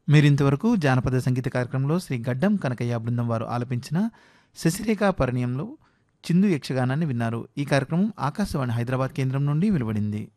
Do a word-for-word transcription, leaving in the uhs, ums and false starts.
మీరింతవరకు జానపద సంగీత కార్యక్రమంలో శ్రీ గడ్డం కనకయ్య బృందం వారు ఆలపించిన శశిరేఖ పరిణయంలో చిందు యక్షగానాన్ని విన్నారు. ఈ కార్యక్రమం ఆకాశవాణి హైదరాబాద్ కేంద్రం నుండి వెలువడింది.